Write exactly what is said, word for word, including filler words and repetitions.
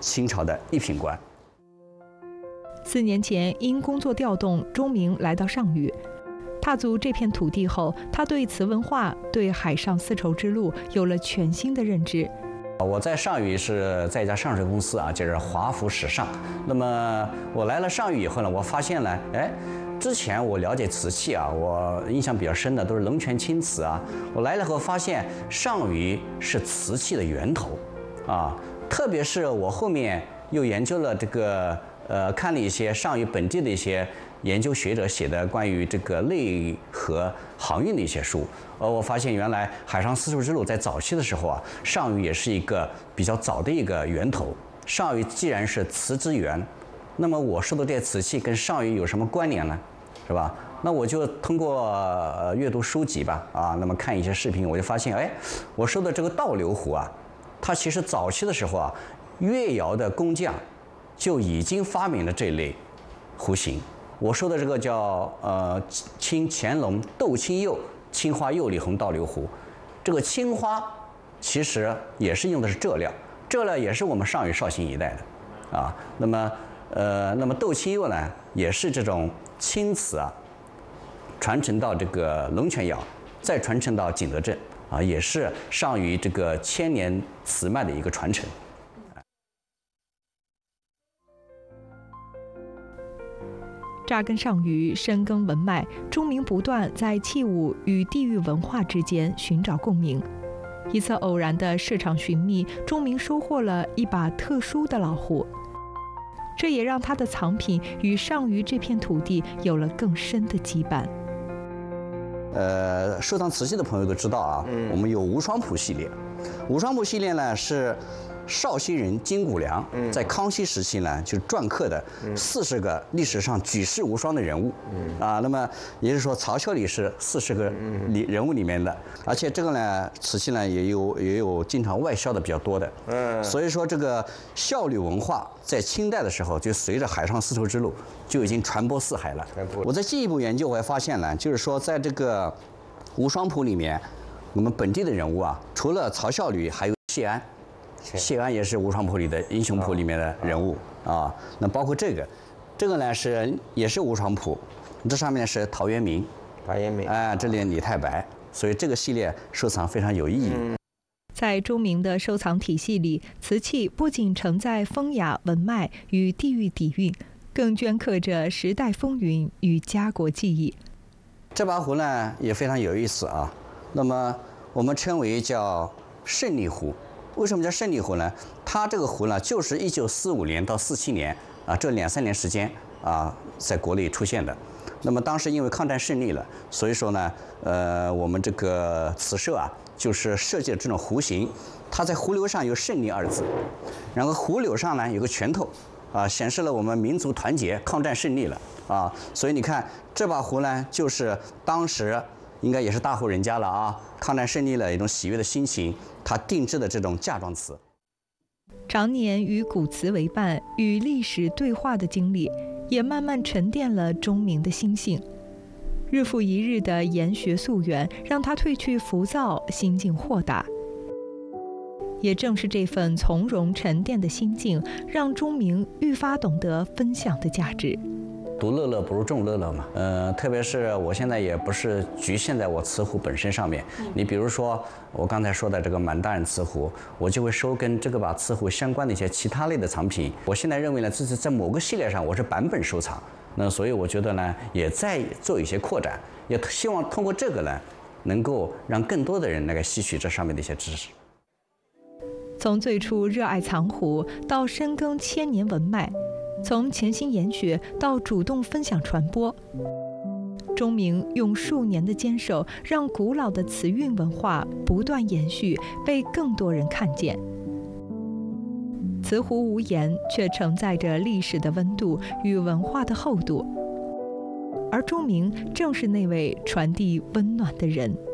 清朝的一品官。 四年前，因工作调动，钟鸣来到上虞。踏足这片土地后，他对瓷文化、对海上丝绸之路有了全新的认知。 我在上虞是在一家上市公司啊，就是华福时尚。那么我来了上虞以后呢，我发现呢，哎，之前我了解瓷器啊，我印象比较深的都是龙泉青瓷啊。我来了后发现上虞是瓷器的源头啊，特别是我后面又研究了这个呃，看了一些上虞本地的一些研究学者写的关于这个内河航运的一些书，呃，我发现原来海上丝绸之路在早期的时候啊，上虞也是一个比较早的一个源头。上虞既然是瓷之源，那么我收的这些瓷器跟上虞有什么关联呢？是吧？那我就通过呃阅读书籍吧，啊，那么看一些视频，我就发现，哎，我收的这个倒流壶啊，它其实早期的时候啊，越窑的工匠就已经发明了这类壶型。我说的这个叫呃青乾隆斗青釉青花釉里红倒流壶，这个青花其实也是用的是这料，这料也是我们上虞绍兴一带的啊。那么呃那么斗青釉呢，也是这种青瓷啊，传承到这个龙泉窑，再传承到景德镇啊，也是上虞这个千年瓷脉的一个传承。 扎根上虞，深耕文脉，钟鸣不断在器物与地域文化之间寻找共鸣。一次偶然的市场寻觅，钟鸣收获了一把特殊的老壶，这也让他的藏品与上虞这片土地有了更深的羁绊。 呃，收藏瓷器的朋友都知道啊，嗯、我们有无双谱系列。无双谱系列呢是绍兴人金谷良在康熙时期呢，就是篆刻的四十个历史上举世无双的人物，啊，那么也就是说曹秀礼是四十个里人物里面的，而且这个呢，瓷器呢也有也有经常外销的比较多的，嗯，所以说这个孝律文化在清代的时候就随着海上丝绸之路就已经传播四海了。我再进一步研究，我还发现呢，就是说在这个无双谱里面，我们本地的人物啊，除了曹孝律，还有谢安。谢安也是无双谱里的英雄谱里面的人物啊。那包括这个，这个呢是也是无双谱，这上面是陶渊明， 陶渊明， 哎，这里李太白，所以这个系列收藏非常有意义。嗯、 在钟鸣的收藏体系里，瓷器不仅承载风雅文脉与地域底蕴，更镌刻着时代风云与家国记忆。 这把壶呢也非常有意思啊。那么我们称为叫胜利壶。为什么叫胜利壶呢？它这个壶呢，就是一九四五年到四七年啊，这两三年时间啊，在国内出现的。那么当时因为抗战胜利了，所以说呢，呃，我们这个瓷社啊，就是设计了这种壶型，它在壶流上有“胜利”二字，然后壶柳上呢有个拳头，啊，显示了我们民族团结，抗战胜利了啊。所以你看这把壶呢，就是当时应该也是大户人家了啊，抗战胜利了一种喜悦的心情。他定制的这种嫁妆瓷， 常年与古瓷为伴、与历史对话的经历，也慢慢沉淀了钟鸣的心性。日复一日的研学溯源，让他褪去浮躁，心境豁达。也正是这份从容沉淀的心境，让钟鸣愈发懂得分享的价值。 独乐乐不如众乐乐嘛，呃，特别是我现在也不是局限在我瓷壶本身上面。你比如说我刚才说的这个满大人瓷壶，我就会收跟这个把瓷壶相关的一些其他类的藏品。我现在认为呢，这是在某个系列上我是版本收藏，那所以我觉得呢，也在做一些扩展，也希望通过这个呢，能够让更多的人那个吸取这上面的一些知识。 从最初热爱藏壶，到深耕千年文脉。从潜心研学到主动分享传播，钟鸣用数年的坚守，让古老的瓷韵文化不断延续，被更多人看见。瓷壶无言，却承载着历史的温度与文化的厚度，而钟鸣正是那位传递温暖的人。